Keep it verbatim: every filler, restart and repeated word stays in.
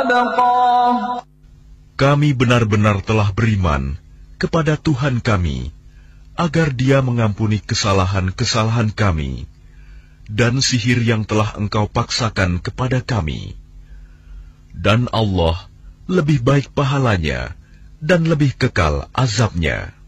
وأبقى. Kami benar-benar telah beriman kepada Tuhan kami, agar Dia mengampuni kesalahan-kesalahan kami, dan sihir yang telah engkau paksakan kepada kami. Dan Allah lebih baik pahalanya, dan lebih kekal azabnya.